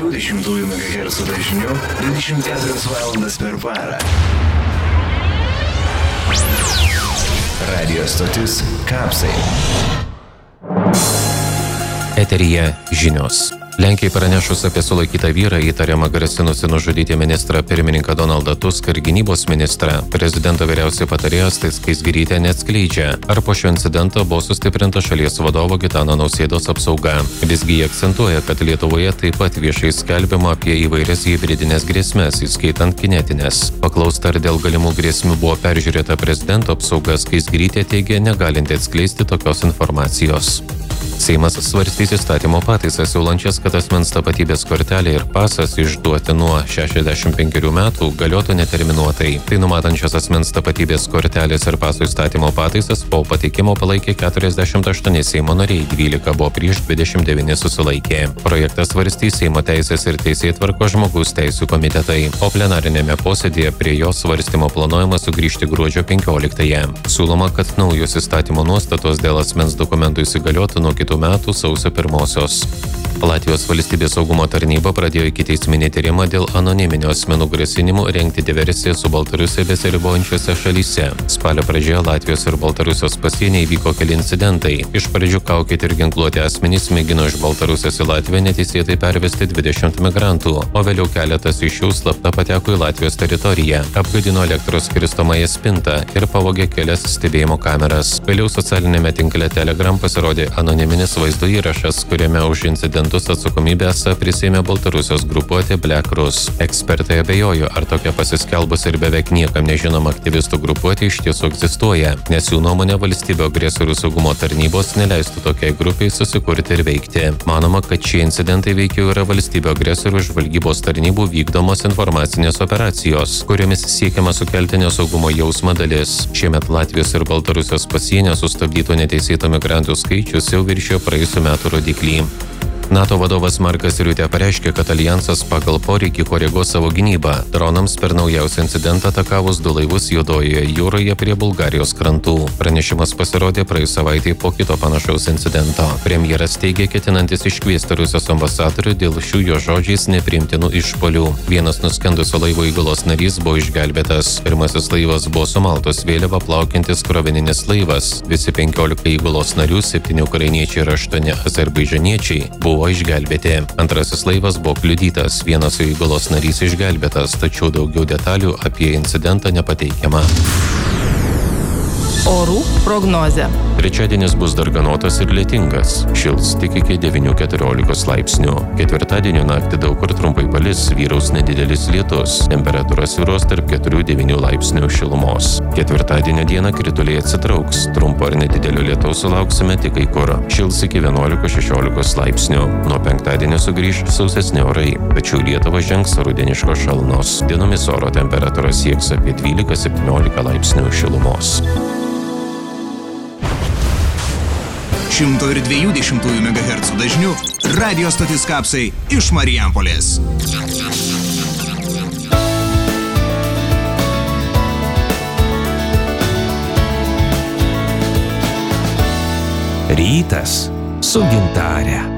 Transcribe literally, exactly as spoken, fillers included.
dviejų megahercų dažniu dvidešimt keturias valandas per parą. Radio stotis Kapsai. Eteryje žinios. Lenkijai pranešus apie sulaikytą vyrą įtariamą grasinusi nužudyti ministrą pirmininką Donaldą Tuską ir gynybos ministrą, prezidento vyriausioji patarėja Asta Skaisgirytė neatskleidžia, ar po šio incidento buvo sustiprinta šalies vadovo Gitano Nausėdos apsauga. Visgi jie akcentuoja, kad Lietuvoje taip pat viešai skelbiama apie įvairias hibridinės grėsmes, įskaitant kinetines. Paklausta, ar dėl galimų grėsmių buvo peržiūrėta prezidento apsauga, Skaisgirytė teigia negalinti atskleisti tokios informacijos. Seimas svarstys įstatymo pataisas siūlančias, kad asmens tapatybės kortelė ir pasas išduoti nuo šešiasdešimt penkerių metų galiotų neterminuotai. Tai numatančios asmens tapatybės kortelės ir paso įstatymo pataisas po pateikimo palaikė keturiasdešimt aštuoni Seimo nariai, dvylika buvo prieš, dvidešimt devyni susilaikė. Projektas svarstys Seimo teisės ir teisėtvarkos žmogaus teisių komitetai, o plenarinėme posėdėje prie jo svarstymo planuojama sugrįžti gruodžio penkioliktąją. Siūloma, kad naujos įstatymo nuostatos dėl asmens dokumentų įsigaliotų nuo kitų metų sausio pirmosios. Latvijos valstybės saugumo tarnyba pradėjo ikiteisminį tyrimą dėl anoniminio asmenų grasinimų rengti diversiją su Baltarusija besiribojančiose šalyse. Spalio pradžioje Latvijos ir Baltarusijos pasienyje įvyko keli incidentai. Iš pradžių kaukėti ir ginkluoti asmenys mėgino iš Baltarusijos į Latviją neteisėtai pervesti dvidešimt migrantų, o vėliau keletas iš jų slapta pateko į Latvijos teritoriją, apgadino elektros skirstomąją spintą ir pavogė kelias stebėjimo kameras. Vėliau socialinėme tinkle Telegram pasirodė anoniminis vaizdo įrašas, kuriame už incidentus atsakomybę esą prisėmė Baltarusijos grupuotė Black Rus. Ekspertai abejojo, ar tokia pasiskelbus ir beveik niekam nežinoma aktyvistų grupuotė iš tiesų egzistuoja, nes jų nuomonė valstybių agresorių saugumo tarnybos neleistų tokiai grupiai susikurti ir veikti. Manoma, kad šie incidentai veikiau yra valstybių agresorių žvalgybos tarnybų vykdomos informacinės operacijos, kuriomis siekiama sukelti nesaugumo jausmą dalis. Šiemet Latvijos ir Baltarusijos pasienio sustabdytų neteisėtų migrantų skaičius jau viršijo praėjusių metų rodiklį. NATO vadovas Markas Riutė pareiškė, kad alijansas pagal poreikį koreguos savo gynybą. Dronams per naujausią incidentą atakavus du laivus Juodojoje jūroje prie Bulgarijos krantų. Pranešimas pasirodė praėjus savaitei po kito panašaus incidento. Premjeras teigė, ketinantis iškviesti Rusijos ambasadorių dėl šių jo žodžiais nepriimtinų išpuolių. Vienas nuskendusio laivo įgulos narys buvo išgelbėtas. Pirmasis laivas buvo su Maltos vėliava plaukiantis krovininis laivas. Visi penkiolika įgulos narių, septyni ukrainiečiai ir aštuoni azerbaidžaniečiai buvo buvo išgelbėti. Antrasis laivas buvo kliudytas, vienas įgulos narys išgelbėtas, tačiau daugiau detalių apie incidentą nepateikiama. Orų prognozė. Trečiadienis bus darganotas ir lietingas. Šils tik iki devynių keturiolikos laipsnių. Ketvirtadienio naktį daug kur trumpai palis, vyraus nedidelis lietus. Temperatūra svyruos tarp keturių devynių laipsnių šilumos. Ketvirtadienio dieną krituliai atsitrauks. Trumpo ar nedidelio lietaus sulauksime tik kai kur. Šils iki vienuolikos šešiolikos laipsnių. Nuo penktadienio sugrįš sausesni orai, tačiau Lietuvą žengs rudeniškos šalnos. Dienomis oro temperatūra sieks apie dvylika septyniolika laipsnių šilumos. šimto dviejų dešimtųjų megahercų dažniu radio stotis Kapsai iš Marijampolės. Rytas su Gintare.